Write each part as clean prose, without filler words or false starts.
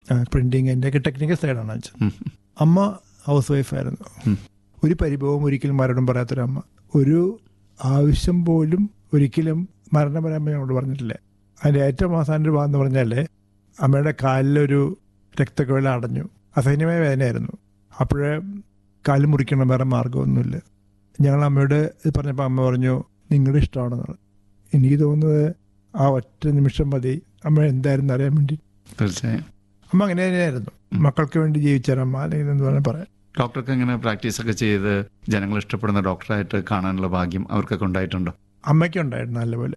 Printing അതിൻ്റെയൊക്കെ technical സൈഡാണ് അച്ഛൻ. അമ്മ ഹൗസ് വൈഫായിരുന്നു. ഒരു പരിഭവം ഒരിക്കലും മരണം പറയാത്തൊരമ്മ. ഒരു ആവശ്യം പോലും ഒരിക്കലും മരണം പറയാൻ ഞങ്ങളോട് പറഞ്ഞിട്ടില്ല. അതിൻ്റെ ഏറ്റവും അവസാന ഒരു ഭാഗം എന്ന് പറഞ്ഞാൽ അമ്മയുടെ കാലിലൊരു രക്തക്കുഴൽ അടഞ്ഞു. അസഹനീയമായ വേദനയായിരുന്നു. അപ്പോഴേ കാല് മുറിക്കണം, വേറെ മാർഗമൊന്നുമില്ല. ഞങ്ങൾ അമ്മയോട് ഇത് പറഞ്ഞപ്പോൾ അമ്മ പറഞ്ഞു നിങ്ങളുടെ ഇഷ്ടമാണെന്നാണ്. എനിക്ക് തോന്നുന്നത് ആ ഒറ്റ നിമിഷം മതി അമ്മ എന്തായിരുന്നു അറിയാൻ വേണ്ടി. തീർച്ചയായും അമ്മ അങ്ങനെ തന്നെയായിരുന്നു. മക്കൾക്ക് വേണ്ടി ജീവിച്ചൊരമ്മ, അല്ലെങ്കിൽ എന്ന് പറഞ്ഞാൽ പറയാം. ഡോക്ടർക്ക് എങ്ങനെ പ്രാക്ടീസൊക്കെ ചെയ്ത് ജനങ്ങൾ ഇഷ്ടപ്പെടുന്ന ഡോക്ടറായിട്ട് കാണാനുള്ള ഭാഗ്യം അവർക്കൊക്കെ ഉണ്ടായിട്ടുണ്ടോ? അമ്മയ്ക്ക് ഉണ്ടായിരുന്നു നല്ലപോലെ.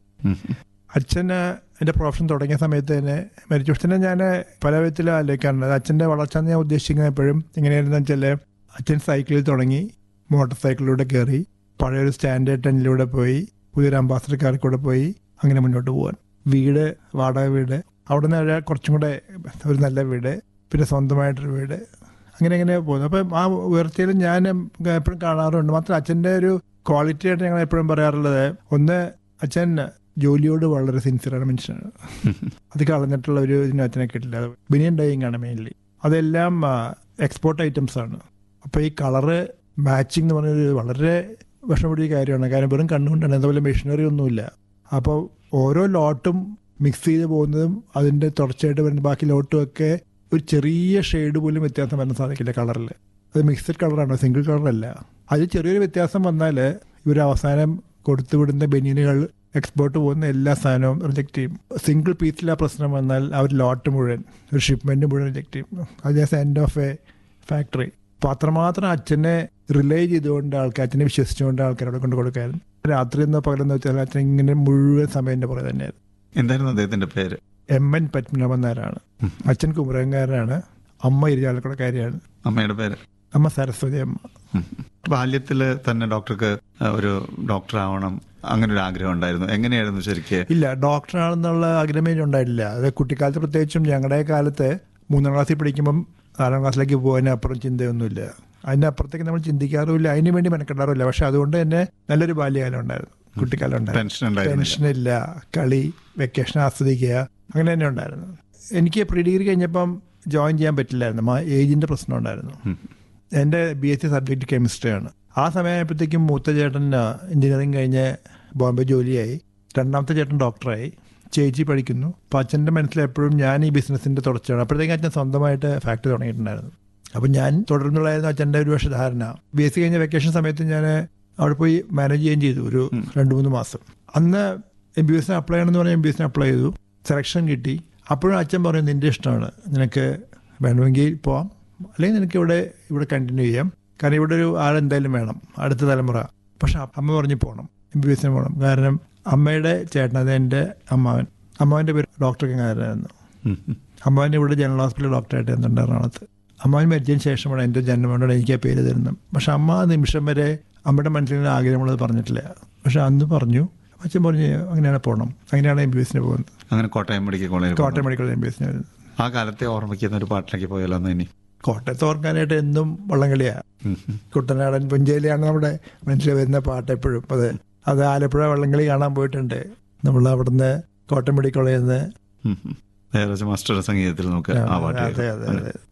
അച്ഛന് എൻ്റെ പ്രൊഫഷൻ തുടങ്ങിയ സമയത്ത് തന്നെ മരിച്ചു. അച്ഛനെ ഞാൻ പല വിധത്തിലും ആലോചിക്കാറുണ്ട്. അച്ഛൻ്റെ വളർച്ച എന്ന് ഞാൻ ഉദ്ദേശിക്കുന്നത് എപ്പോഴും എങ്ങനെയായിരുന്നു വെച്ചാൽ അച്ഛൻ സൈക്കിളിൽ തുടങ്ങി, മോട്ടോർ സൈക്കിളിലൂടെ കയറി, പഴയൊരു സ്റ്റാൻഡേർഡ് ടെന്നിലൂടെ പോയി, പുതിയൊരു അംബാസഡർ കാറിൽ കൂടെ പോയി, അങ്ങനെ മുന്നോട്ട് പോകാൻ. വീട്, വാടക വീട്, അവിടെ നിന്ന് കുറച്ചും കൂടെ ഒരു നല്ല വീട്, പിന്നെ സ്വന്തമായിട്ടൊരു വീട്, അങ്ങനെ പോകുന്നു. അപ്പം ആ ഉയർച്ചയിൽ ഞാൻ എപ്പോഴും കാണാറുണ്ട്. മാത്രം അച്ഛൻ്റെ ഒരു ക്വാളിറ്റി ആയിട്ട് ഞങ്ങൾ എപ്പോഴും പറയാറുള്ളത്, ഒന്ന് അച്ഛൻ ജോലിയോട് വളരെ സിൻസിയറാണ് മനുഷ്യനാണ്. അത് കളഞ്ഞിട്ടുള്ള ഒരു ഇതിനും അച്ഛനെ കിട്ടില്ല. ബനിയൻ ഡൈയിങ് ആണ് മെയിൻലി. അതെല്ലാം എക്സ്പോർട്ട് ഐറ്റംസ് ആണ്. അപ്പോൾ ഈ കളറ് മാച്ചിങ് എന്ന് പറഞ്ഞൊരു വളരെ വിഷമപിടിച്ച കാര്യമാണ്. കാരണം വെറും കണ്ണുകൊണ്ടാണ്, അതുപോലെ മെഷീനറി ഒന്നുമില്ല. അപ്പോൾ ഓരോ ലോട്ടും മിക്സ് ചെയ്ത് പോകുന്നതും അതിൻ്റെ തുടർച്ചയായിട്ട് വരുന്ന ബാക്കി ലോട്ടും ഒക്കെ ഒരു ചെറിയ ഷെയ്ഡ് പോലും വ്യത്യാസം വരാൻ സാധിക്കില്ല കളറിൽ. അത് മിക്സഡ് കളറാണ്, സിംഗിൾ കളറല്ല. അത് ചെറിയൊരു വ്യത്യാസം വന്നാൽ ഇവർ അവസാനം കൊടുത്തുവിടുന്ന ബനിയനുകൾ എക്സ്പോർട്ട് പോകുന്ന എല്ലാ സാധനവും റിജക്റ്റ് ചെയ്യും. സിംഗിൾ പീസിൽ ആ പ്രശ്നം വന്നാൽ ആ ഒരു ലോട്ട് മുഴുവൻ, ഒരു ഷിപ്മെൻറ്റ് മുഴുവൻ റിജക്റ്റ് ചെയ്യും. അത് just end of A factory. അപ്പോൾ അത്രമാത്രം അച്ഛനെ റിലേ ചെയ്തുകൊണ്ട് ആൾക്കാർ, അച്ഛനെ വിശ്വസിച്ചുകൊണ്ട് ആൾക്കാരോട് കൊണ്ട് കൊടുക്കായിരുന്നു. രാത്രി എന്നോ പകലെന്ന് വെച്ചാൽ അച്ഛൻ ഇങ്ങനെ മുഴുവൻ സമയം എൻ്റെ പുറകെ തന്നെയായിരുന്നു. എന്തായിരുന്നു അദ്ദേഹത്തിൻ്റെ പേര്? എം.എൻ. പത്മനാഭൻ നായരാണ്. അച്ഛൻ കുമരകംകാരനാണ്, അമ്മ ഇരിഞ്ഞാലക്കുടക്കാരിയാണ്. അമ്മയുടെ പേര്? അമ്മ സരസ്വതി അമ്മ. ബാല്യത്തിൽ തന്നെ ഡോക്ടർക്ക് ഒരു ഡോക്ടർ ആവണം അങ്ങനെ ഒരു ആഗ്രഹം ഉണ്ടായിരുന്നു? എങ്ങനെയായിരുന്നു ശരിക്കും? ഇല്ല, ഡോക്ടറാണെന്നുള്ള ആഗ്രഹമേ ഉണ്ടായിട്ടില്ല. അത് കുട്ടിക്കാലത്ത്, പ്രത്യേകിച്ചും ഞങ്ങളുടെ കാലത്ത് 3ാം ക്ലാസ്സിൽ പഠിക്കുമ്പം 4ാം ക്ലാസ്സിലേക്ക് പോകാനപ്പുറം ചിന്തയൊന്നുമില്ല. അതിൻ്റെ അപ്പുറത്തേക്ക് നമ്മൾ ചിന്തിക്കാറുമില്ല, അതിന് വേണ്ടി മെനക്കെടാറുമില്ല. പക്ഷെ അതുകൊണ്ട് തന്നെ നല്ലൊരു ബാല്യകാലം ഉണ്ടായിരുന്നു, കുട്ടിക്കാലം ഉണ്ടായിരുന്നു. ടെൻഷനില്ല, കളി, വെക്കേഷൻ ആസ്വദിക്കുക, അങ്ങനെ തന്നെ ഉണ്ടായിരുന്നു. എനിക്ക് പ്രീ ഡിഗ്രി കഴിഞ്ഞപ്പം ജോയിൻ ചെയ്യാൻ പറ്റില്ലായിരുന്നു. ഏജിൻ്റെ പ്രശ്നം ഉണ്ടായിരുന്നു. എൻ്റെ BSc സബ്ജക്റ്റ് കെമിസ്ട്രിയാണ്. ആ സമയമായപ്പോഴത്തേക്കും മൂത്ത ചേട്ടൻ എഞ്ചിനീയറിങ് കഴിഞ്ഞ് ബോംബെ ജോലിയായി, രണ്ടാമത്തെ ചേട്ടൻ ഡോക്ടറായി, ചേച്ചി പഠിക്കുന്നു. അപ്പോൾ അച്ഛൻ്റെ മനസ്സിലെപ്പോഴും ഞാൻ ഈ ബിസിനസ്സിൻ്റെ തുടർച്ചയാണ്. അപ്പോഴത്തേക്കും അച്ഛൻ സ്വന്തമായിട്ട് ഫാക്ടറി തുടങ്ങിയിട്ടുണ്ടായിരുന്നു. അപ്പം ഞാൻ തുടർന്നുള്ളതായിരുന്നു അച്ഛൻ്റെ ഒരു വർഷ ധാരണ. BSc കഴിഞ്ഞ വെക്കേഷൻ സമയത്ത് ഞാൻ അവിടെ പോയി മാനേജ് ചെയ്യുകയും ചെയ്തു ഒരു 2-3 മാസം. അന്ന് MBBS അപ്ലൈ ചെയ്യണമെന്ന് പറഞ്ഞാൽ MBBS അപ്ലൈ ചെയ്തു, സെലക്ഷൻ കിട്ടി. അപ്പോഴും അച്ഛൻ പറഞ്ഞു നിൻ്റെ ഇഷ്ടമാണ്, നിനക്ക് വേണമെങ്കിൽ പോവാം, അല്ലെങ്കിൽ നിനക്ക് ഇവിടെ കണ്ടിന്യൂ ചെയ്യാം, കാരണം ഇവിടെ ഒരു ആളെന്തായാലും വേണം, അടുത്ത തലമുറ. പക്ഷെ അമ്മ പറഞ്ഞ് പോകണം, MBBS പോകണം. കാരണം അമ്മയുടെ ചേട്ടൻ, അത് എൻ്റെ അമ്മാവൻ്റെ പേര് ഡോക്ടർ കങ്ങാരനായിരുന്നു. അമ്മാവൻ ഇവിടെ ജനറൽ ഹോസ്പിറ്റലിൽ ഡോക്ടറായിട്ട് എന്നുണ്ട് എറണാകുളത്ത്. അമ്മാവൻ മരിച്ചതിന് ശേഷമാണ് എൻ്റെ ജന്മനോട് എനിക്ക് ആ പേര് തരുന്നത്. പക്ഷെ അമ്മ ആ നിമിഷം വരെ അമ്മയുടെ മനസ്സിൽ ആഗ്രഹമുള്ളത് പറഞ്ഞിട്ടില്ല. പക്ഷെ അന്ന് പറഞ്ഞു, അച്ഛൻ പറഞ്ഞു അങ്ങനെയാണ് പോകണം. അങ്ങനെയാണ് MBBS പോകുന്നത്. അങ്ങനെ കോട്ടയം മെഡിക്കൽ കോളേജ് MBBS വരുന്നത്. ആ കാലത്തെ ഓർമ്മിക്കുന്ന ഒരു പാട്ടിലേക്ക് പോയാലോ? ഇനി കോട്ടയത്ത് ഓർക്കാനായിട്ട് എന്നും വള്ളംകളിയാണ്. കുട്ടനാടൻ പുഞ്ചയിലാണ് നമ്മുടെ മനസ്സിൽ വരുന്ന പാട്ട് എപ്പോഴും. അത് ആലപ്പുഴ വള്ളംകളി കാണാൻ പോയിട്ടുണ്ട് നമ്മൾ. അവിടുന്ന് കോട്ടയം മെഡിക്കൽ കോളേജിൽ നിന്ന് മാസ്റ്റർ സംഗീതത്തിൽ നമുക്ക് ആ പാട്ട്. അതെ.